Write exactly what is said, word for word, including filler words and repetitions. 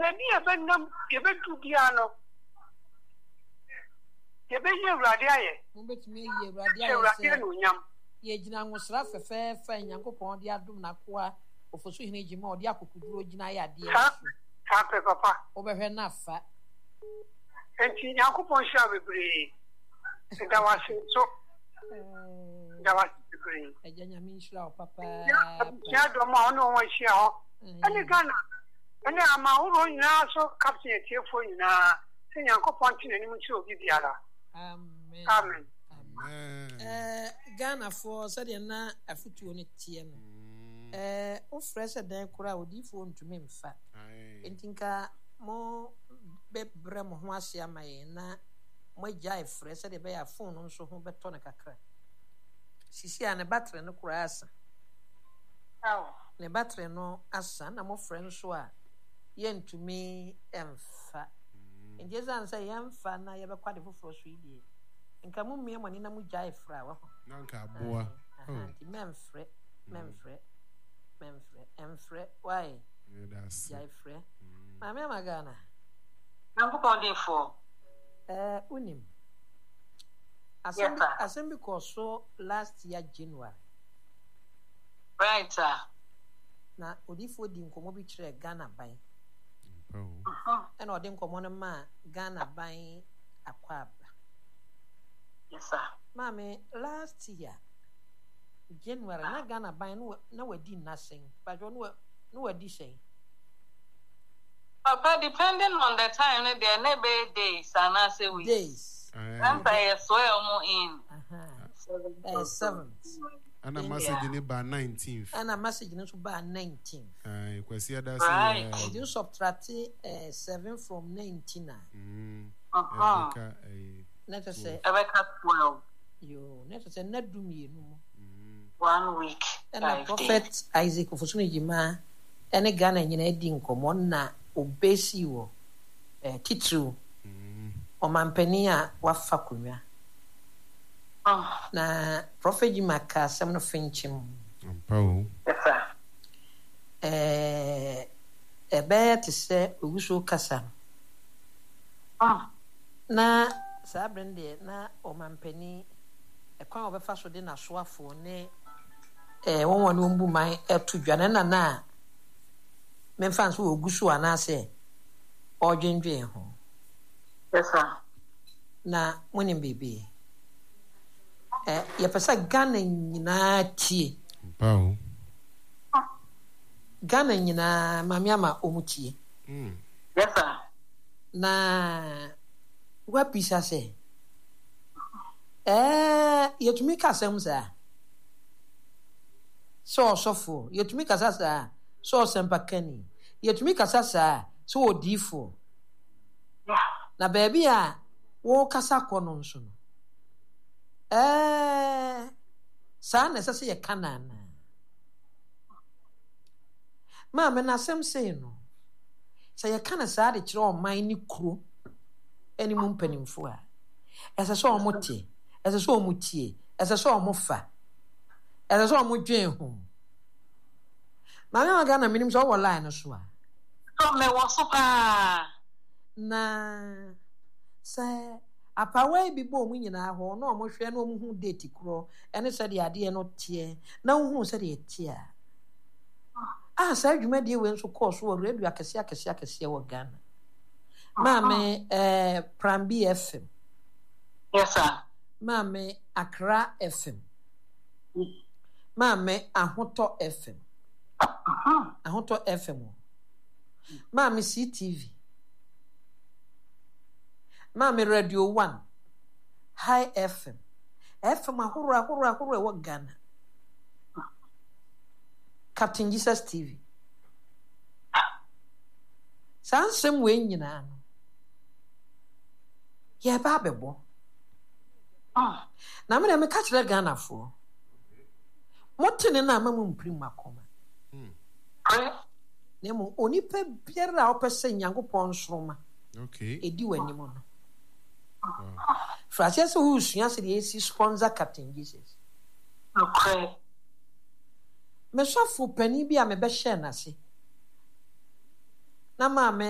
Baby, a benum, you bet to piano. You bet you radia. Mbet me ye radia. Ye jina ngosra fefe fe Nyankopon de adom na koa ofoso hene jima ode akokuduro jina ya de ha pe papa obehwe na fa enti Nyankopon sha bebre da wase so da wase bebre eja nyame nshira papa ya do ma ono won hia ho ani Ghana ani ama uro nyina so captain tiefo nyina se Nyankopon tine ni mu chi obi biara amen amen eh Ghana for said na afutuo ne tie no eh o fresh dan kura odifo ntumi mfa entinka mo bebre mo ho ahia mai na mo jai fresh de be ya phone no so ho beto na kakra sisi a ne battery no kura asa aw ne battery no asa na mo friend so a ye ntumi emfa enjeza ansa ye mfa na ye be kwade foforo so idie nka mu mmea mani na mu jai fra wa ho na nka aboa anti memfre memfre memfre emfre why that's jai fre ma me magana Nyankopon dey for eh unim assembly assembly koso last year January right sir na odifo di nkomo bi kire Ghana ban oh e na odi nkomo no ma Ghana ban akwa. Yes, sir. Mami, last year, January, na Ghana by no no we did nothing, but you know no we did say. Papa, depending on the time, there may be days and I say weeks. Days. And I swear more in. Uh-huh. Seventh. And a message in about nineteenth. And a message in about nineteenth. I question that. Right. You subtract uh, seven from nineteen. Mm. Uh-huh. Let us say twelve. You let us say not do me no. One week. And a prophet Isaac of Sunijima and a Ghana in a ding common na obesi wo eh titru o mampenia wa fakunya na prophet Jimaka sem no finchim ampa eh ebe te se oguso kasa na sabrende na o mampeni e kwa obefa so de na soafo ne eh won won mbu man etu dwane na na me fans wo oguso anase odwendwen ho. Yes sir. Na munim bibi eh ye pesa Ghana nyina tie pao Ghana nyina mamiama omutie mm yes sir. Na wa pisa se eh yetumi kasem sa so sofo yetumi kasa sa so sempakani yetumi kasa sa so odifo na baby a wo kasa kono nso no eh sa na sese ye kanana ma me na sem sei no sa ye kana sa de kire o man ni kuro eni mu mpanimfo a ese so omote ese so omutie ese so omofa ese so omudwen ho ma me aga na minim so wo line so a so me wo so pa na say apawa bi bo mu nyina ho na omohwe na omuhu date kuro ene se de ade no tie na ohu se de tie a ah sa dwuma de we nso course wo radio akese akese akese wo Ghana Mame eh Prambi F M. Yes sir. Mame Accra F M. Mame Ahoto F M. Uh-huh. Ahoto F M. Mame C T V. Mame Radio one. High F M. F M ahoro ahoro ahoro wo Ghana. Captain Jesus T V. Sansem we nyina no. Ye ba bebo. Ah, na me me ka kire Ghana fo. Motene na amamu mprim akoma. mm Na mo onipa biara opese Nyankopon soroma. okay Edi wani mo no. Frasia se hu sua se de esi sponsor Captain Jesus. okay. Me so fo pani bi a me be share na se. Na ma me